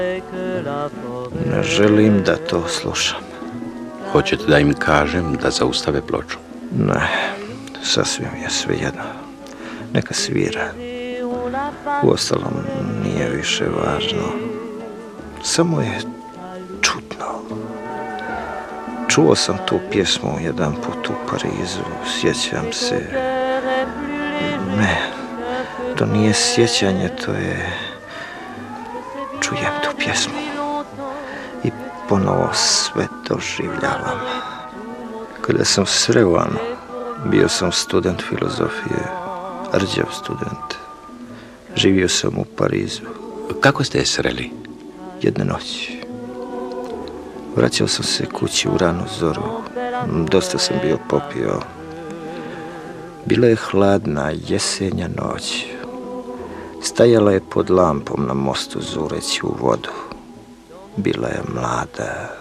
Ne želim da to slušam. Hoćete da im kažem da zaustave ploču? Ne, sasvim je svejedno. Neka svira. Uostalom, nije više važno. Samo je čudno. Čuo sam tu pjesmu jedan put u Parizu, sjećam se. Ne, to nije sjećanje, to je... Čujem tu pjesmu i ponovo sve doživljavam. Kada sam sreo Anu, bio sam student filozofije, rđav student. Živio sam u Parizu. Kako ste je sreli? Jedne noći. Vraćao sam se kući u ranu zoru. Dosta sam bio popio. Bila je hladna jesenja noć. Stajala je pod lampom na mostu zureći u vodu. Bila je mlada.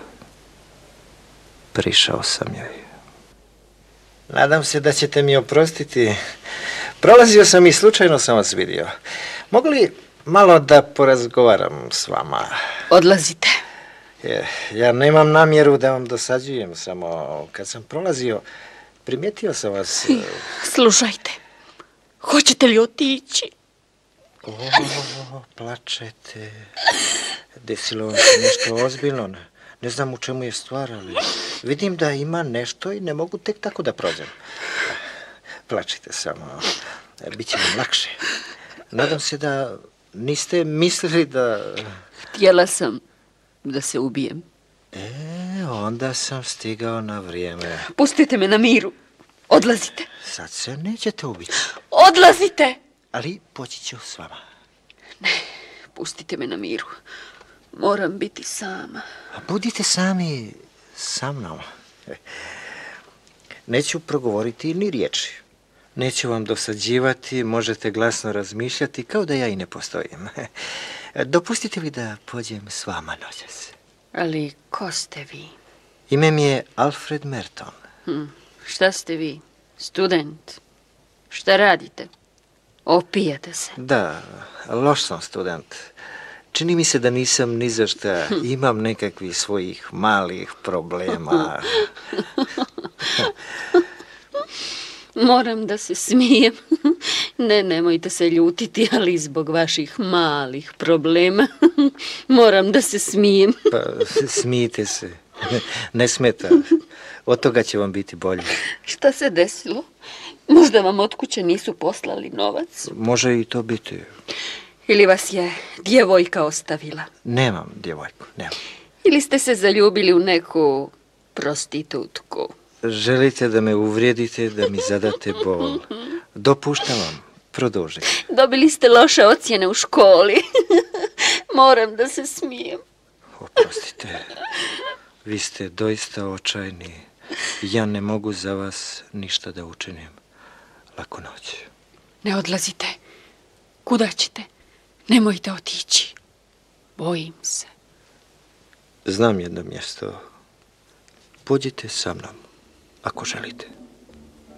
Prišao sam joj. Nadam se da ćete mi oprostiti. Prolazio sam i slučajno sam vas vidio. Mogu li malo da porazgovaram s vama? Odlazite. Ja nemam namjeru da vam dosađujem, samo kad sam prolazio, primijetio sam vas... Slušajte, hoćete li otići? Plačete. Desilo vam se nešto ozbiljno. Ne znam u čemu je stvar, ali vidim da ima nešto i ne mogu tek tako da prođem. Plačite samo. Biće vam lakše. Nadam se da niste mislili da... Htjela sam da se ubijem. Onda sam stigao na vrijeme. Pustite me na miru. Odlazite. Sad se nećete ubiti. Odlazite! Ali poći ću s vama. Ne, pustite me na miru. Moram biti sama. Budite sami sa mnom. Neću progovoriti ni riječi. Neću vam dosađivati, možete glasno razmišljati kao da ja i ne postojim. Dopustite mi da pođem s vama noćas. Ali ko ste vi? Ime mi je Alfred Merton. Šta ste vi? Student? Šta radite? Opijate se? Da, loš sam student. Čini mi se da nisam ni za šta. Imam nekakvih svojih malih problema. Moram da se smijem. Nemojte se ljutiti, ali zbog vaših malih problema moram da se smijem. Pa, smijte se. Ne smeta. Od toga će vam biti bolje. Šta se desilo? Možda vam od kuće nisu poslali novac? Može i to biti. Ili vas je djevojka ostavila? Nemam djevojku, nemam. Ili ste se zaljubili u neku prostitutku? Želite da me uvrijedite, da mi zadate bol. Dopuštam vam, produžite. Dobili ste loše ocjene u školi. Moram da se smijem. Oprostite, vi ste doista očajni. Ja ne mogu za vas ništa da učinim. Laku noć. Ne odlazite. Kuda ćete? Nemojte otići. Bojim se. Znam jedno mjesto. Pođite sa mnom, ako želite.